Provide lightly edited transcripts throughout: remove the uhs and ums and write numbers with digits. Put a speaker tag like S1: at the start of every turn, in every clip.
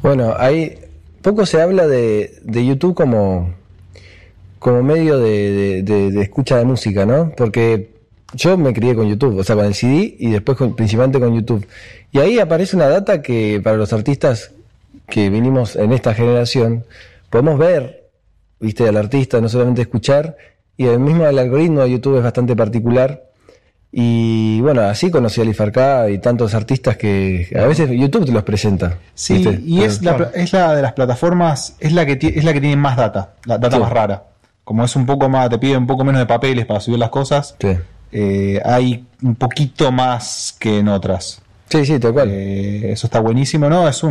S1: Bueno, hay poco se habla de YouTube como medio de escucha de música, ¿no? Porque yo me crié con YouTube, o sea, con el CD y después principalmente con YouTube. Y ahí aparece una data que para los artistas que vinimos en esta generación, podemos ver, viste, al artista, no solamente escuchar, y el mismo el algoritmo de YouTube es bastante particular. Y bueno, así conocí a Lifarcá y tantos artistas que a veces YouTube te los presenta.
S2: Sí,
S1: ¿viste?
S2: y es la de las plataformas, es la que tiene más data, la data más rara. Como es un poco más, te pide un poco menos de papeles para subir las cosas, hay un poquito más que en otras.
S1: Sí, tal cual.
S2: Eso está buenísimo, ¿no? Es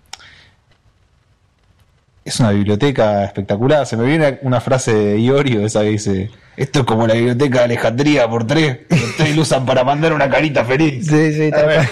S2: una biblioteca espectacular. Se me viene una frase de Iorio, esa que dice: esto es como la biblioteca de Alejandría por 3. Ustedes lo usan para mandar una carita feliz.
S1: Sí,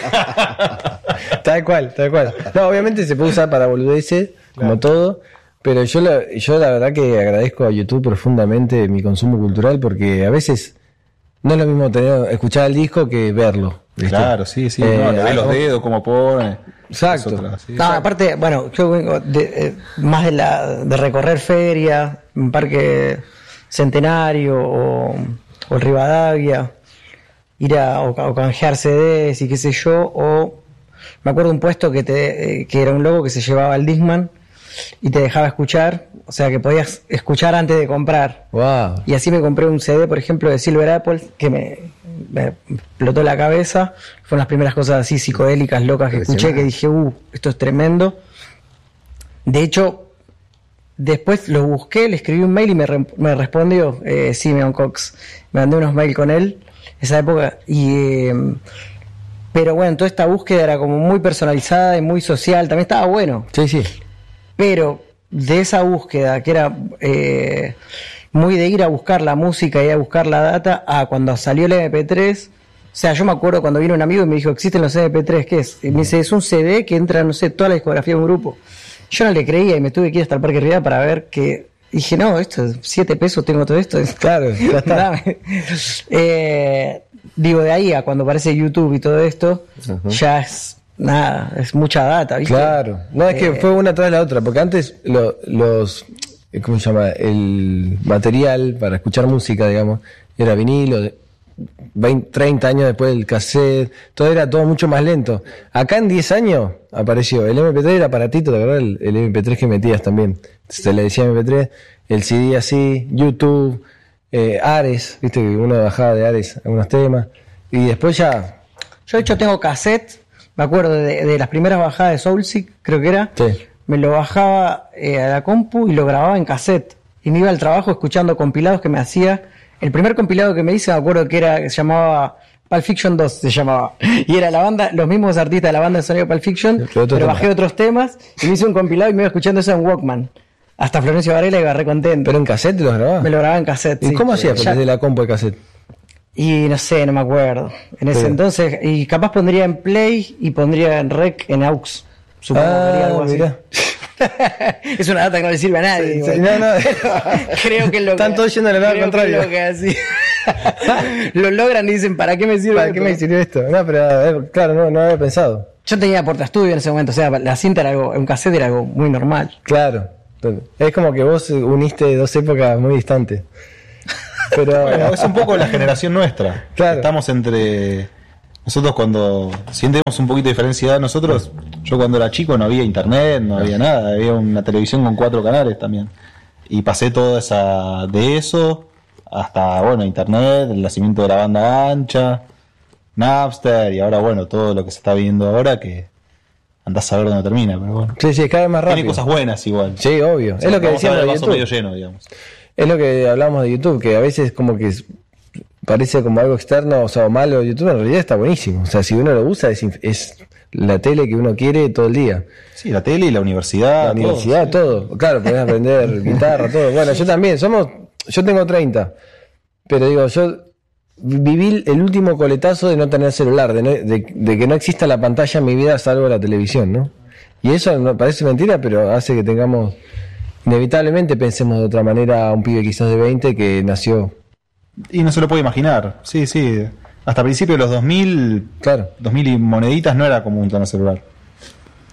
S1: tal cual. Tal cual. No, obviamente se puede usar para boludeces, como todo. Pero yo la verdad que agradezco a YouTube profundamente mi consumo cultural, porque a veces no es lo mismo escuchar el disco que verlo, ¿viste?
S2: Claro, sí. Le ve los dedos, como pone.
S1: Exacto.
S3: No, aparte, bueno, yo vengo más de recorrer ferias, un parque Centenario o el Rivadavia, ir o canjear CDs y qué sé yo, o me acuerdo un puesto que era un loco que se llevaba el Discman y te dejaba escuchar, o sea que podías escuchar antes de comprar.
S1: Wow.
S3: Y así me compré un CD, por ejemplo, de Silver Apple, que me explotó la cabeza. Fueron las primeras cosas así psicodélicas, locas que escuché, que dije, esto es tremendo. De hecho, después lo busqué, le escribí un mail y me respondió Simeon Cox. Me mandé unos mails con él, esa época, pero bueno, toda esta búsqueda era como muy personalizada y muy social, también estaba bueno.
S1: Sí.
S3: Pero de esa búsqueda, que era muy de ir a buscar la música y a buscar la data, a cuando salió el MP3, o sea, yo me acuerdo cuando vino un amigo y me dijo, existen los MP3, ¿qué es? Y me dice, es un CD que entra, no sé, toda la discografía de un grupo. Yo no le creía y me tuve que ir hasta el Parque Rivadavia para ver que... Dije, no, esto es 7 pesos, tengo todo esto.
S1: Claro, ya está.
S3: Digo, de ahí a cuando aparece YouTube y todo esto, ya es... Nada, es mucha data, ¿viste?
S1: Claro. No, es que fue una tras la otra, porque antes ¿cómo se llama? El material para escuchar música, digamos, era vinilo, 30 años después del cassette, era todo mucho más lento. Acá en 10 años apareció, el MP3 era aparatito, de verdad, el MP3 que metías también, se le decía MP3, el CD así, YouTube, Ares, viste que uno bajaba de Ares algunos temas, y después ya...
S3: Yo de hecho tengo cassette. Me acuerdo de las primeras bajadas de Soulseek, creo que era.
S1: Sí.
S3: Me lo bajaba a la compu y lo grababa en cassette. Y me iba al trabajo escuchando compilados que me hacía. El primer compilado que me hice, me acuerdo que se llamaba Pulp Fiction 2, se llamaba. Y era la banda, los mismos artistas de la banda de sonido Pulp Fiction, pero bajé otros temas y me hice un compilado y me iba escuchando eso en Walkman. Hasta Florencio Varela iba re contento.
S1: ¿Pero en cassette los grababa?
S3: Me lo grababa en cassette.
S1: ¿Y cómo hacías desde la compu de cassette?
S3: Y no sé, no me acuerdo. En ese entonces, y capaz pondría en play y pondría en rec en aux. Supongo que haría algo así. Es una data que no le sirve a nadie.
S1: Sí, no.
S3: Creo que lo
S1: están todos yendo al lado contrario.
S3: Lo logran y dicen, ¿para qué me sirve
S1: ¿Para qué me sirve esto? No, pero claro, no había pensado.
S3: Yo tenía portaestudio en ese momento, o sea, la cinta era un cassette era algo muy normal.
S1: Claro. Es como que vos uniste dos épocas muy distantes. Pero
S2: bueno, es un poco la generación nuestra.
S1: Claro.
S2: Estamos entre nosotros cuando sientemos un poquito de diferencia de edad. Nosotros, yo cuando era chico no había internet, no había nada, había una televisión con 4 canales también. Y pasé todo de eso hasta internet, el nacimiento de la banda ancha, Napster y ahora todo lo que se está viendo ahora que andás a ver dónde termina, pero bueno.
S1: Sí, cada vez más rápido.
S2: Tiene cosas buenas igual.
S1: Sí, obvio.
S2: O sea,
S1: es lo que decíamos de YouTube.
S2: medio lleno, digamos.
S1: Es lo que hablamos de YouTube, que a veces como que parece como algo externo, o malo. YouTube en realidad está buenísimo. O sea, si uno lo usa, es la tele que uno quiere todo el día.
S2: Sí, la tele y la universidad.
S1: Todo. Claro, podés aprender guitarra, todo. Bueno, yo también. Yo tengo 30. Pero digo, yo viví el último coletazo de no tener celular, de que no exista la pantalla en mi vida salvo la televisión, ¿no? Y eso no parece mentira, pero hace que tengamos... Inevitablemente pensemos de otra manera a un pibe quizás de 20 que nació.
S2: Y no se lo puede imaginar. Sí. Hasta principios de los 2000,
S1: claro.
S2: 2000 y moneditas no era común tener celular.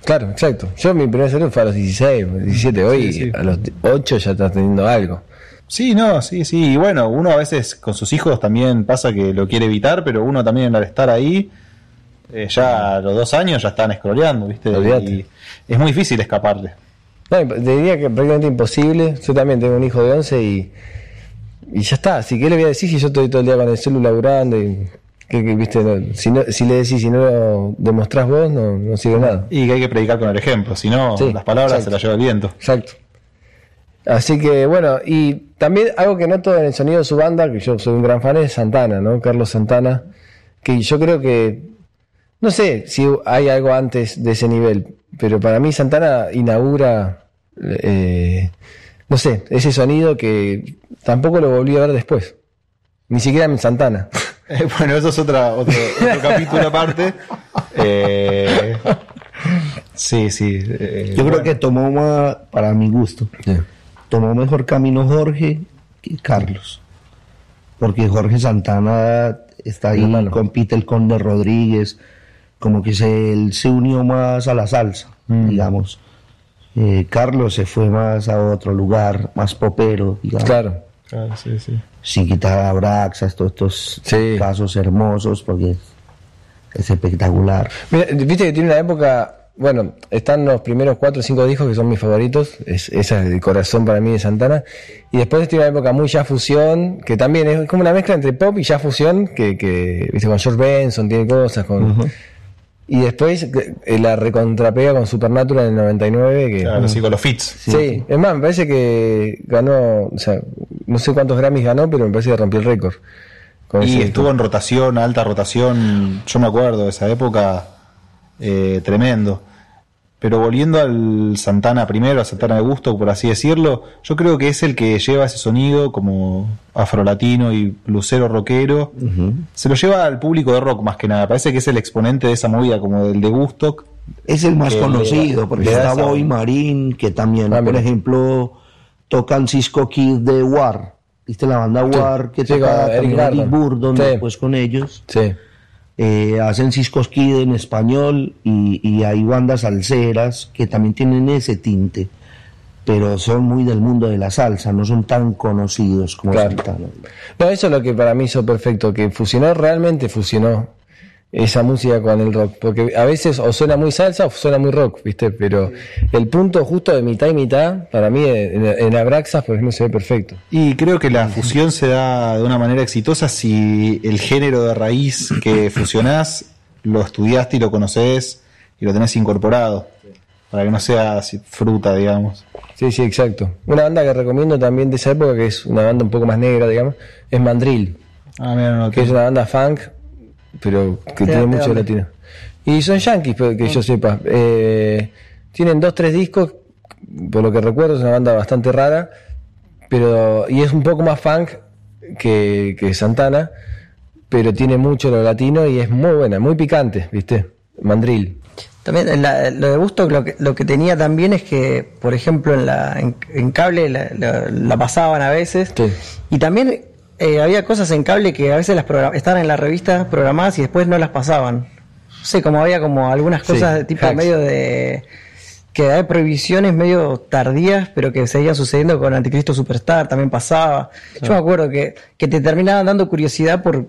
S1: Claro, exacto. Yo mi primer celular fue a los 16, 17, hoy
S2: Sí.
S1: a los 8 ya estás teniendo algo.
S2: Sí, no, sí. Y bueno, uno a veces con sus hijos también pasa que lo quiere evitar, pero uno también al estar ahí, ya a los 2 años ya están scrolleando, ¿viste?
S1: Olvídate.
S2: Y es muy difícil escaparle.
S1: No, te diría que prácticamente imposible. Yo también tengo un hijo de 11 y ya está. Así que le voy a decir si yo estoy todo el día con el celular laburando y ¿viste? No, si le decís, si no lo demostrás vos, no sirve nada.
S2: Y que hay que predicar con el ejemplo, si no,
S1: Sí,
S2: las palabras
S1: exacto.
S2: se las lleva el viento.
S1: Exacto. Así que bueno, y también algo que noto en el sonido de su banda, que yo soy un gran fan, es Santana, ¿no? Carlos Santana, que yo creo que, no sé si hay algo antes de ese nivel, pero para mí Santana inaugura, no sé, ese sonido que tampoco lo volví a ver después, ni siquiera en Santana.
S2: Bueno, eso es otro capítulo aparte. Sí.
S4: Yo creo que tomó más, para mi gusto, tomó mejor camino Jorge que Carlos. Porque Jorge Santana está ahí,
S1: Hermano.
S4: compite el Conde Rodríguez, como que él se unió más a la salsa, digamos. Carlos se fue más a otro lugar, más popero, digamos.
S1: Claro.
S2: Claro, sí.
S4: Sin quitar a Braxas, todos estos
S1: Sí.
S4: casos hermosos, porque es espectacular.
S1: Mira, viste que tiene una época, bueno, están los primeros 4 o 5 discos que son mis favoritos, esa es el corazón para mí de Santana, y después tiene una época muy jazz fusión, que también es como una mezcla entre pop y jazz fusión, que viste, con George Benson tiene cosas, y después la recontrapega con Supernatural en el 99, que
S2: Claro, sí, con los fits.
S1: sí, es más, me parece que ganó, o sea, no sé cuántos Grammys ganó, pero me parece que rompió el récord. con
S2: Y
S1: ese
S2: estuvo
S1: disco.
S2: en rotación, alta rotación, yo me acuerdo de esa época, tremendo. Pero volviendo al Santana primero, a Santana de gusto, por así decirlo, yo creo que es el que lleva ese sonido como afrolatino y blusero rockero. Se lo lleva al público de rock más que nada. Parece que es el exponente de esa movida, como del de Woodstock.
S4: Es el más
S2: Que
S4: conocido, porque
S2: le da
S4: está
S2: esa
S4: Bobby
S2: onda.
S4: Marín, que también,
S1: Ah,
S4: por
S1: mira.
S4: ejemplo, tocan Cisco Kid de War. ¿Viste la banda
S1: Sí.
S4: War? Que
S1: Sí,
S4: toca
S1: con Eric
S4: también Eric
S1: Burdon.
S4: Burdon,
S1: Sí.
S4: después con ellos.
S1: Sí.
S4: Hacen Cisco Kid en español y hay bandas salseras que también tienen ese tinte, pero son muy del mundo de la salsa, no son tan conocidos como
S1: Claro.
S4: Santana.
S1: No, eso es lo que para mí hizo perfecto, que realmente fusionó esa música con el rock, porque a veces o suena muy salsa o suena muy rock, ¿viste? Pero el punto justo de mitad y mitad, para mí en Abraxas, por ejemplo, se ve perfecto.
S2: Y creo que la fusión se da de una manera exitosa si el género de raíz que fusionás lo estudiaste y lo conocés y lo tenés incorporado, para que no sea así fruta, digamos.
S1: Sí, sí, exacto. Una banda que recomiendo también de esa época, que es una banda un poco más negra, digamos, es Mandrill,
S2: Ah, mira, no,
S1: que es una banda funk, pero que tiene mucho
S3: dónde?
S1: latino. Y son yankees, pero que yo sepa. Tienen 2-3 discos, por lo que recuerdo, es una banda bastante rara, pero y es un poco más funk que Santana, pero tiene mucho lo latino y es muy buena, muy picante, ¿viste? Mandrill.
S3: También lo de Woodstock lo que tenía también es que, por ejemplo, en cable la pasaban a veces.
S1: Sí.
S3: Y también había cosas en cable que a veces estaban en la revista programadas y después no las pasaban. No sé, como había como algunas
S1: Sí,
S3: cosas de tipo
S1: hacks.
S3: medio de... que hay prohibiciones medio tardías, pero que seguían sucediendo con Anticristo Superstar, también pasaba. Yo me acuerdo que te terminaban dando curiosidad por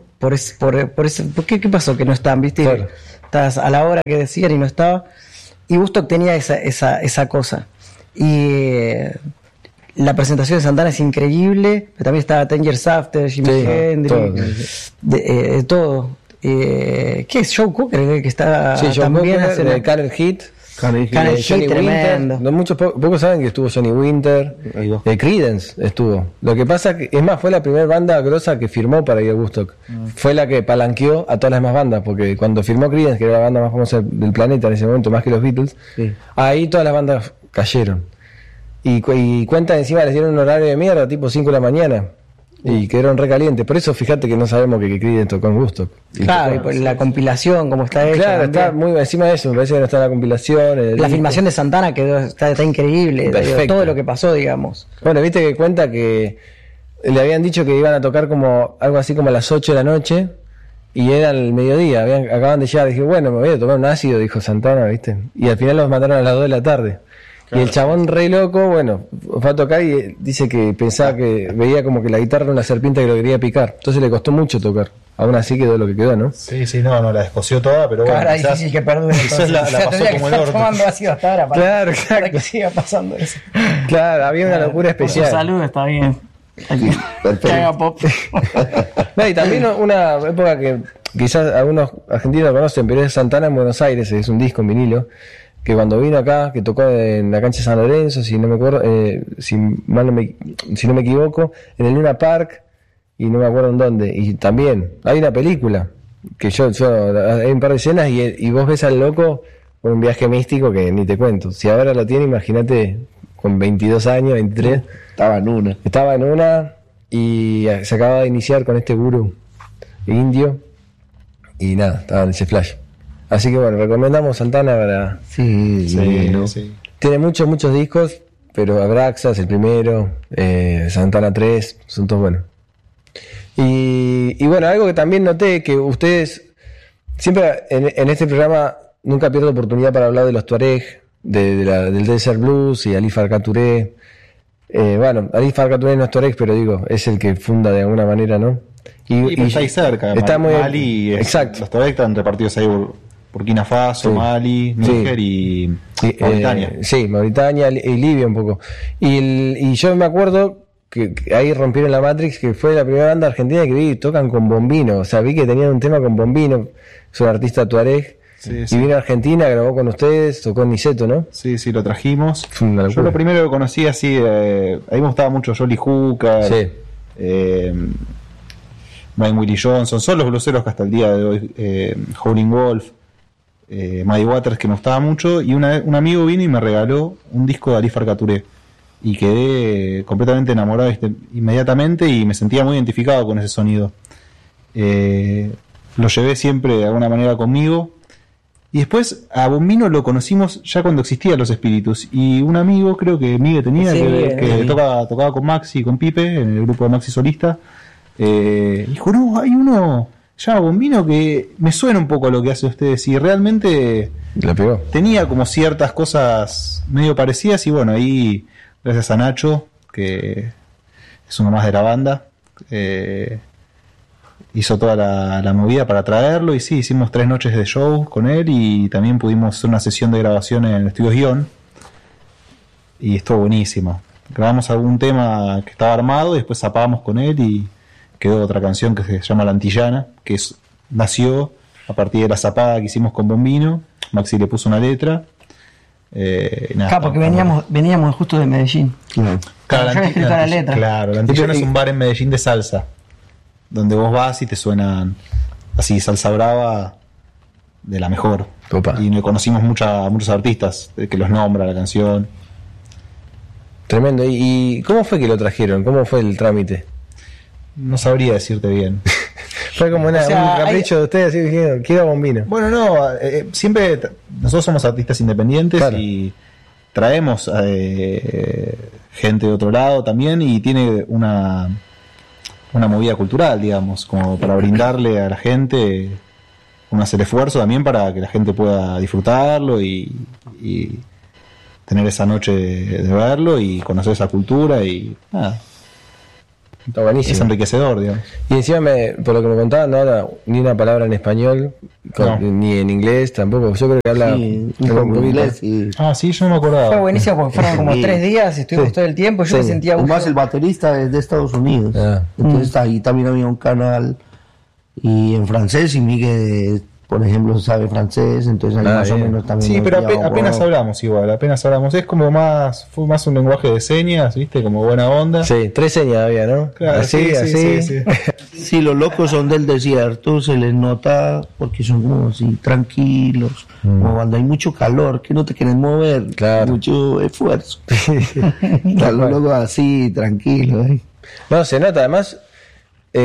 S3: qué pasó que no están, ¿viste?
S1: Claro.
S3: Estabas a la hora que decían y no estaba. Y Woodstock tenía esa cosa. Y la presentación de Santana es increíble, pero también estaba Ten Years After, Jimi
S1: Sí,
S3: Hendrix, todo. ¿Qué es? Joe Cocker el que está
S1: Sí, John
S3: también
S1: Cocker,
S3: haciendo-
S1: de Karen Heat.
S3: Karen
S1: Johnny
S3: Heat, tremendo.
S1: Winter. No, muchos pocos saben que estuvo Johnny Winter.
S4: Ahí va.
S1: Creedence estuvo. Lo que pasa que, es más, fue la primera banda grosa que firmó para ir a Woodstock. Fue la que palanqueó a todas las demás bandas, porque cuando firmó Creedence, que era la banda más famosa del planeta en ese momento, más que los Beatles,
S4: Sí.
S1: ahí todas las bandas cayeron. Y cuentan encima, les dieron un horario de mierda, tipo 5 de la mañana. Y quedaron recalientes. Por eso fíjate que no sabemos que Creedence tocó en Woodstock.
S3: Claro, y por la compilación, como está hecha.
S1: Claro,
S3: también.
S1: está muy encima de eso, me parece que no está en la compilación. en el
S3: La
S1: disco.
S3: filmación de Santana quedó, está increíble.
S1: Perfecto.
S3: Todo lo que pasó, digamos.
S1: Bueno, viste que cuenta que le habían dicho que iban a tocar como algo así como a las 8 de la noche y era el mediodía, acaban de llegar, dije, bueno, me voy a tomar un ácido, dijo Santana, ¿viste? Y al final los mataron a las 2 de la tarde. Claro. Y el chabón re loco, bueno, fue a tocar y dice que pensaba que veía como que la guitarra era una serpiente que lo quería picar. Entonces le costó mucho tocar. Aún así quedó lo que quedó, ¿no?
S2: Sí, no, la descosió toda, pero bueno.
S3: Ahora es difícil que perdure.
S2: Quizás la pasó como el orto.
S3: Tomando ácido hasta ahora para que siga pasando eso.
S1: Claro, había una locura especial.
S3: Por su salud está bien. Que haga pop.
S1: No, y también una época que quizás algunos argentinos lo conocen, pero es Santana en Buenos Aires, es un disco en vinilo, que cuando vino acá, que tocó en la cancha de San Lorenzo, si no me acuerdo, si no me equivoco, en el Luna Park, y no me acuerdo en dónde, y también hay una película que yo hay un par de escenas y vos ves al loco con un viaje místico que ni te cuento. Si ahora lo tiene, imagínate con 22 años, 23,
S4: estaba en una
S1: y se acaba de iniciar con este gurú indio y nada, estaba en ese flash. Así que bueno, recomendamos Santana para...
S4: Sí.
S1: Tiene muchos discos, pero Abraxas, el primero, Santana 3, son todos buenos. Y bueno, algo que también noté, que ustedes siempre en este programa nunca pierdo oportunidad para hablar de los Tuareg, del Desert Blues y Ali Farka Touré. Bueno, Ali Farka Touré no es Tuareg, pero digo, es el que funda de alguna manera, ¿no?
S2: Y está ahí cerca.
S1: Está
S2: Mali,
S1: exacto.
S2: Los Tuareg están repartidos ahí por Burkina Faso, Mali, Níger y Mauritania.
S1: Sí, Mauritania y Libia un poco. Y yo me acuerdo que ahí rompieron la Matrix, que fue la primera banda argentina que vi, tocan con Bombino, o sea, vi que tenían un tema con Bombino, es un artista tuareg, y vino a Argentina, grabó con ustedes, tocó en Niceto, ¿no?
S2: Sí, lo trajimos.
S1: Yo
S2: lo primero que conocí así, ahí me gustaba mucho Jolly Hooker, Brian Willie Johnson, son los bluseros que hasta el día de hoy, Howlin' Wolf, Muddy Waters, que me gustaba mucho, y un amigo vino y me regaló un disco de Ali Farka Touré. Y quedé completamente enamorado inmediatamente y me sentía muy identificado con ese sonido. Lo llevé siempre de alguna manera conmigo. Y después a Bombino lo conocimos ya cuando existían Los Espíritus. Y un amigo, creo que Miguel tenía, que tocaba con Maxi, con Pipe, en el grupo de Maxi Solista. Dijo, no, hay uno ya Bombino que me suena un poco a lo que hace ustedes. Y realmente
S1: la pegó.
S2: Tenía como ciertas cosas medio parecidas. Y bueno, ahí... Gracias a Nacho, que es uno más de la banda, hizo toda la movida para traerlo. Y sí, hicimos 3 noches de show con él y también pudimos hacer una sesión de grabación en el estudio Guión. Y estuvo buenísima. Grabamos algún tema que estaba armado y después zapamos con él y quedó otra canción que se llama La Antillana, que nació a partir de la zapada que hicimos con Bombino. Maxi le puso una letra.
S3: Porque veníamos justo de Medellín.
S2: Claro, la letra. Claro, La Antillana es un bar en Medellín de salsa, donde vos vas y te suenan así salsa brava de la mejor.
S1: Opa.
S2: Y conocimos muchos artistas que los nombra la canción.
S1: Tremendo. ¿Y cómo fue que lo trajeron? ¿Cómo fue el trámite?
S2: No sabría decirte bien.
S1: Fue como un capricho de ustedes, así dijeron, quiero Bombino.
S2: Bueno, no, siempre nosotros somos artistas independientes, claro, y traemos gente de otro lado también, y tiene una movida cultural, digamos, como para brindarle a la gente, hacer esfuerzo también para que la gente pueda disfrutarlo y tener esa noche de verlo y conocer esa cultura y nada.
S1: Está buenísimo.
S2: Es enriquecedor, digamos.
S1: Y encima, por lo que me contaban, no habla ni una palabra en español, ni en inglés tampoco. Yo creo que habla
S4: un poco inglés.
S2: Sí, yo no me acordaba.
S3: Fue buenísimo porque fueron como 3 días, estuvimos todo el tiempo. Yo me sentía
S4: además, el baterista es de Estados Unidos. Entonces ahí también había un canal y en francés, y Miguel, por ejemplo, sabe francés, entonces ahí más o menos también.
S2: Sí, pero apenas hablamos igual, fue más un lenguaje de señas, ¿viste? Como buena onda.
S1: Sí, 3 señas había, ¿no?
S2: Claro, así.
S4: Sí, los locos son del desierto, se les nota porque son como así, tranquilos, como cuando hay mucho calor, que no te quieren mover,
S1: claro,
S4: mucho esfuerzo. Los locos así, tranquilos.
S1: No, se nota, además,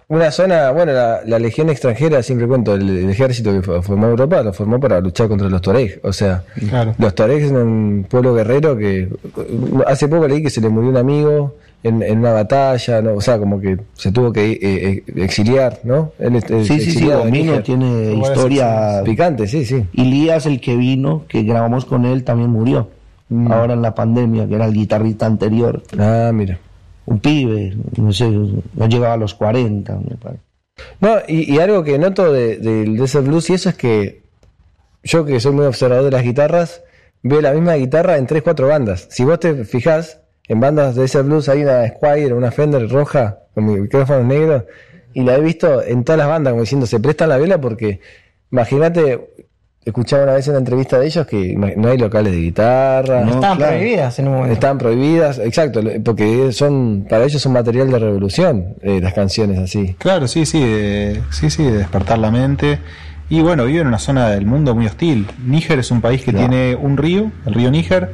S1: una zona, bueno, la legión extranjera, siempre cuento, el ejército que formó Europa, lo formó para luchar contra los tuareg. O sea,
S2: Claro.
S1: los tuareg son un pueblo guerrero que hace poco leí que se le murió un amigo en una batalla, ¿no? O sea, como que se tuvo que exiliar, ¿no? Él
S4: Sí,
S1: exiliado en
S4: Domino
S1: Níger.
S4: tiene
S2: Igual
S4: historia.
S1: Picante, sí, sí.
S4: Ilías, el que vino, que grabamos con él, también murió. Ahora en la pandemia, que era el guitarrista anterior.
S1: Ah, mira.
S4: Un pibe, no sé, no llegaba a los 40, me parece.
S1: No, y algo que noto del Desert Blues y eso es que yo, que soy muy observador de las guitarras, veo la misma guitarra en 3-4 bandas. Si vos te fijás, en bandas de Desert Blues hay una Squier, una Fender roja con micrófonos negros, y la he visto en todas las bandas, como diciendo, se prestan la vela porque, imagínate, escuchaba una vez en una entrevista de ellos que no hay locales de guitarra.
S4: No,
S3: Estaban
S4: claro.
S3: prohibidas en un momento.
S1: Están prohibidas, exacto, porque para ellos son material de revolución, las canciones así.
S2: Claro, sí, de despertar la mente. Y bueno, vive en una zona del mundo muy hostil. Níger es un país que tiene un río, el río Níger,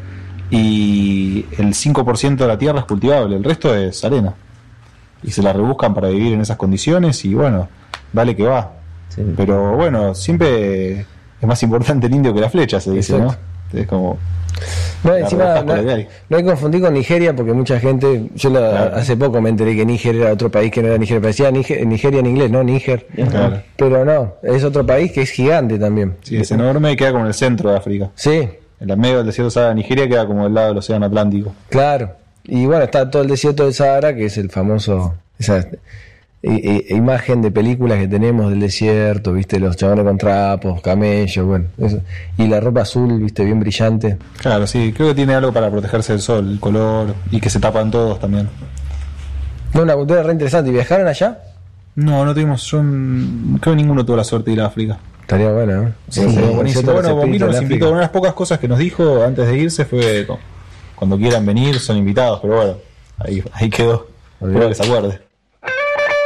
S2: y el 5% de la tierra es cultivable, el resto es arena. Y se la rebuscan para vivir en esas condiciones y bueno, vale que va.
S1: Sí.
S2: Pero bueno, siempre es más importante el indio que la flecha, se dice,
S1: Exacto.
S2: ¿no? Es como...
S1: No,
S2: La
S1: encima
S2: rebuscas por lo que hay.
S1: no hay que confundir con Nigeria porque mucha gente,
S2: Claro.
S1: hace poco me enteré que Níger era otro país que no era Nigeria, parecía Nigeria en inglés, ¿no? Níger.
S2: Claro.
S1: Pero no, es otro país que es gigante también.
S2: Sí, es enorme y queda como en el centro de África.
S1: Sí,
S2: En el medio del desierto Sahara de Nigeria queda como del lado del océano Atlántico.
S1: claro. Y bueno, está todo el desierto del Sahara, que es el famoso, esa imagen de películas que tenemos del desierto, viste, los chabones con trapos, camellos, bueno, eso. Y la ropa azul, viste, bien brillante.
S2: Claro, sí, creo que tiene algo para protegerse del sol, el color, y que se tapan todos también.
S1: No, una cultura re interesante. ¿Y viajaron allá?
S2: No, no tuvimos, creo que ninguno tuvo la suerte de ir a África.
S1: Estaría bueno, ¿no?
S2: Sí, buenísimo. Bueno, Bombino nos invitó. Una de las pocas cosas que nos dijo antes de irse fue: cuando quieran venir, son invitados, pero bueno, ahí quedó. Espero que se acuerde.